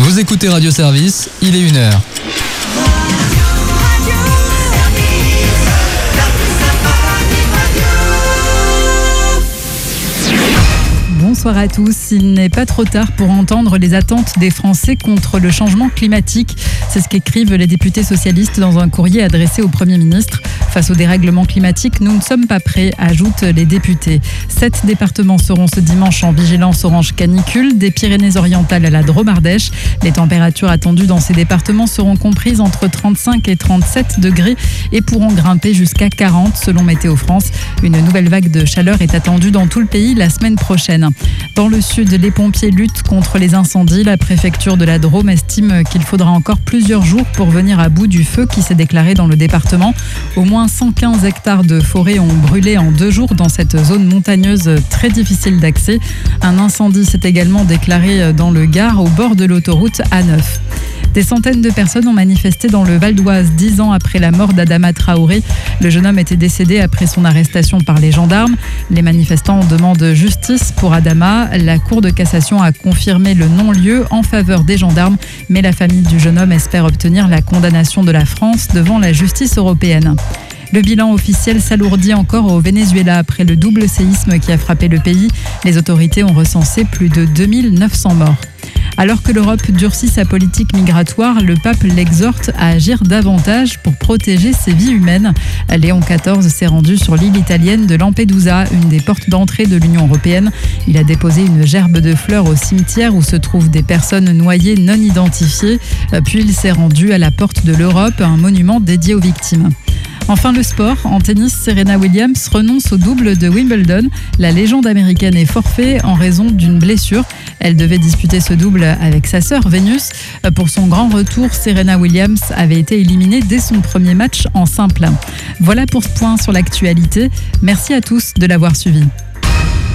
Vous écoutez Radio Service, il est 1h. Bonsoir à tous. Il n'est pas trop tard pour entendre les attentes des Français contre le changement climatique. C'est ce qu'écrivent les députés socialistes dans un courrier adressé au Premier ministre. Face au dérèglement climatique, nous ne sommes pas prêts, ajoutent les députés. 7 départements seront ce dimanche en vigilance orange canicule, des Pyrénées-Orientales à la Drôme-Ardèche. Les températures attendues dans ces départements seront comprises entre 35 et 37 degrés et pourront grimper jusqu'à 40 selon Météo France. Une nouvelle vague de chaleur est attendue dans tout le pays la semaine prochaine. Dans le sud, les pompiers luttent contre les incendies. La préfecture de la Drôme estime qu'il faudra encore plusieurs jours pour venir à bout du feu qui s'est déclaré dans le département. Au moins 115 hectares de forêt ont brûlé en 2 jours dans cette zone montagneuse très difficile d'accès. Un incendie s'est également déclaré dans le Gard au bord de l'autoroute A9. Des centaines de personnes ont manifesté dans le Val d'Oise 10 ans après la mort d'Adama Traoré. Le jeune homme était décédé après son arrestation par les gendarmes. Les manifestants demandent justice pour Adama. La Cour de cassation a confirmé le non-lieu en faveur des gendarmes, mais la famille du jeune homme espère obtenir la condamnation de la France devant la justice européenne. Le bilan officiel s'alourdit encore au Venezuela après le double séisme qui a frappé le pays. Les autorités ont recensé plus de 2900 morts. Alors que l'Europe durcit sa politique migratoire, le pape l'exhorte à agir davantage pour protéger ses vies humaines. Léon XIV s'est rendu sur l'île italienne de Lampedusa, une des portes d'entrée de l'Union européenne. Il a déposé une gerbe de fleurs au cimetière où se trouvent des personnes noyées non identifiées. Puis il s'est rendu à la porte de l'Europe, un monument dédié aux victimes. Enfin, le sport. En tennis, Serena Williams renonce au double de Wimbledon. La légende américaine est forfait en raison d'une blessure. Elle devait disputer ce double avec sa sœur Vénus. Pour son grand retour, Serena Williams avait été éliminée dès son premier match en simple. Voilà pour ce point sur l'actualité. Merci à tous de l'avoir suivi.